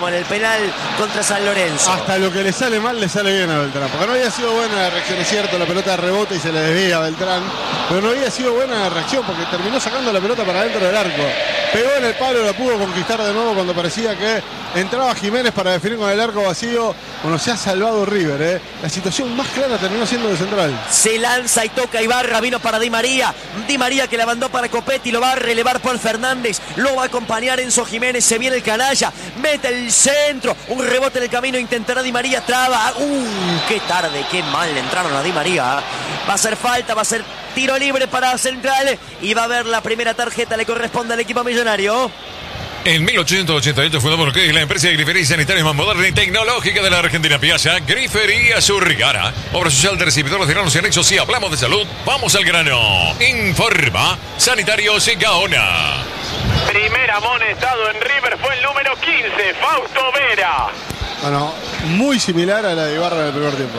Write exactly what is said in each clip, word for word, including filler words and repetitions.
como en el penal contra San Lorenzo. Hasta lo que le sale mal le sale bien a Beltrán, porque no había sido buena la reacción, es cierto, la pelota rebota y se le desvía a Beltrán, pero no había sido buena la reacción porque terminó sacando la pelota para dentro del arco. Pegó en el palo, la pudo conquistar de nuevo cuando parecía que entraba Jiménez para definir con el arco vacío. Bueno, se ha salvado River, ¿eh? La situación más clara terminó siendo de central. Se lanza y toca Ibarra, vino para Di María. Di María que la mandó para Copetti, lo va a relevar Paul Fernández. Lo va a acompañar Enzo Jiménez, se viene el canalla. Mete el centro, un rebote en el camino, intentará Di María, traba. ¡Uh! ¡Qué tarde, qué mal le entraron a Di María! Va a ser falta, va a ser tiro libre para Central. Y va a haber la primera tarjeta, le corresponde al equipo millonario. En mil ochocientos ochenta y ocho fundamos lo que es la empresa de grifería sanitaria más moderna y tecnológica de la Argentina. Piazza Grifería Surgara. Obra social de recibidores de granos y anexos. Si hablamos de salud, vamos al grano. Informa Sanitarios Gaona. Primer amonestado en River fue el número quince, Fausto Vera. Bueno, muy similar a la de Ibarra del primer tiempo.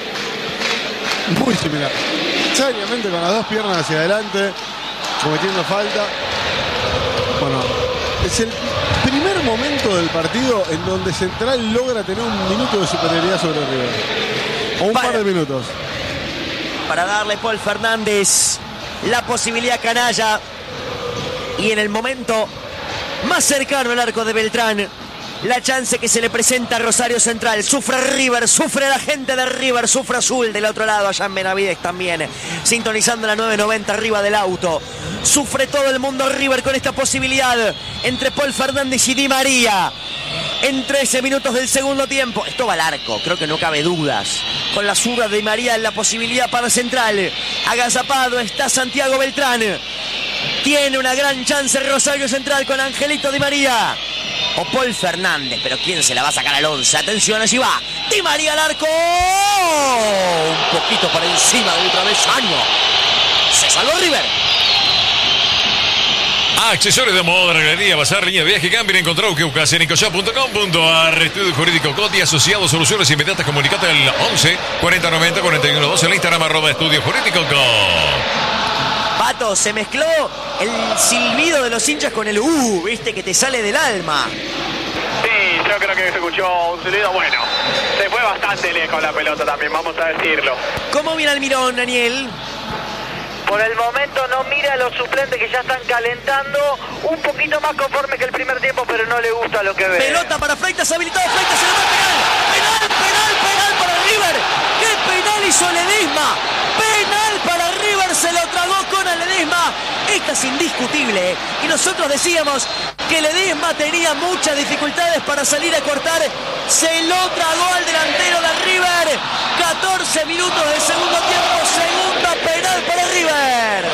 Muy similar. Seriamente con las dos piernas hacia adelante, cometiendo falta. Bueno, es el primer momento del partido en donde Central logra tener un minuto de superioridad sobre River. O un para, par de minutos. Para darle Paul Fernández la posibilidad canalla. Y en el momento más cercano al arco de Beltrán, la chance que se le presenta a Rosario Central. Sufre River, sufre la gente de River, sufre Azul del otro lado, allá en Benavides también, sintonizando la nueve noventa arriba del auto. Sufre todo el mundo River con esta posibilidad entre Paul Fernández y Di María. En trece minutos del segundo tiempo, esto va al arco, creo que no cabe dudas. Con la zurda de Di María en la posibilidad para Central. Agazapado está Santiago Beltrán. Tiene una gran chance Rosario Central con Angelito Di María. O Paul Fernández, pero ¿quién se la va a sacar al once? Atención, allí va Di María al arco. Un poquito por encima del travesaño. Se salvó River. Accesorios de moda, galería, bazar, línea de viaje, cambio, encontró que buscas en ecoshop punto com punto a r. Estudio Jurídico Coti, asociados, soluciones inmediatas, comunicate al once cuarenta noventa cuarenta y uno doce, en Instagram, arroba Estudio Jurídico Coti. Pato, se mezcló el silbido de los hinchas con el uh, viste, que te sale del alma. Sí, yo creo que se escuchó un silbido bueno. Se fue bastante lejos la pelota también, vamos a decirlo. ¿Cómo mira el mirón, Daniel? Por el momento no mira a los suplentes que ya están calentando, un poquito más conforme que el primer tiempo, pero no le gusta lo que ve. Pelota para Freitas, habilitado Freitas, se lo da penal. Penal, penal, penal para River. ¿Qué penal hizo Ledesma? Penal para River, se lo tragó con Ledesma. Esta es indiscutible. Y nosotros decíamos que Ledesma tenía muchas dificultades para salir a cortar. Se lo tragó al delantero de River. catorce minutos del segundo tiempo, segunda penal para River.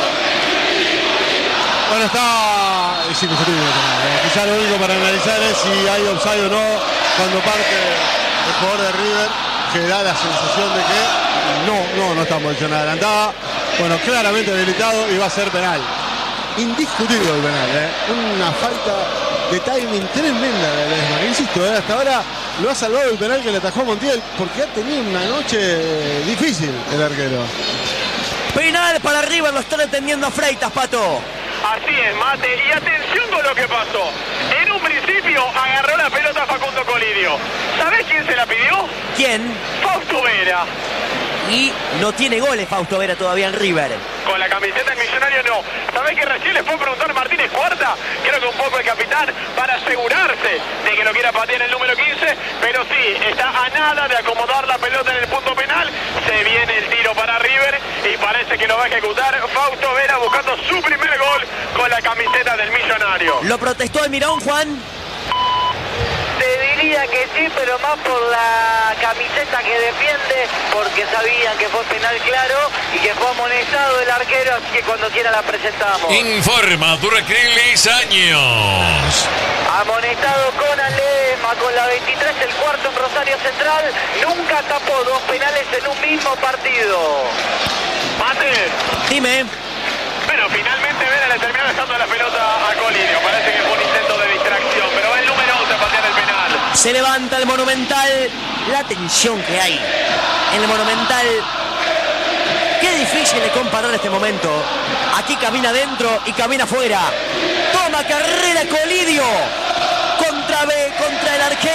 Bueno, está... es indiscutible. Eh, quizá lo único para analizar es si hay offside o no cuando parte el jugador de River, que da la sensación de que no, no, no está en posición adelantada. Bueno, claramente habilitado y va a ser penal. Indiscutible el penal, ¿eh? Una falta de timing tremenda de Ledesma. Insisto, ¿eh? Hasta ahora lo ha salvado el penal que le atajó a Montiel, porque ha tenido una noche difícil el arquero. Penal para River, lo están atendiendo a Freitas, Pato. Así es, Mate, y atención con lo que pasó. En un principio agarró la pelota Facundo Colidio. ¿Sabés quién se la pidió? ¿Quién? Fausto Vera. Y no tiene goles Fausto Vera todavía en River. Con la camiseta del Millonario no. ¿Sabés que recién le fue a preguntar Martínez Cuarta? Creo que un poco el capitán para asegurarse de que lo quiera patear el número quince. Pero sí, está a nada de acomodar la pelota en el punto penal. Se viene el tiro para River y parece que lo va a ejecutar Fausto Vera buscando su primer gol con la camiseta del Millonario. ¿Lo protestó el Mirón, Juan? Te diría que sí, pero más por la camiseta que defiende, porque sabían que fue penal claro y que fue amonestado el arquero, así que cuando quiera la presentamos. Informa Duracreles Años. Amonestado con Ledesma, con la veintitrés, el cuarto en Rosario Central. Nunca tapó dos penales en un mismo partido. Mate. Dime. Bueno, finalmente Vera le terminó dejando la pelota a Colidio. Parece que fue un intento de distracción, pero va el número once a patear el penal. Se levanta el Monumental. La tensión que hay en el Monumental. Qué difícil de comparar este momento. Aquí camina adentro y camina afuera. Toma carrera Colidio. Contra B, contra el arquero.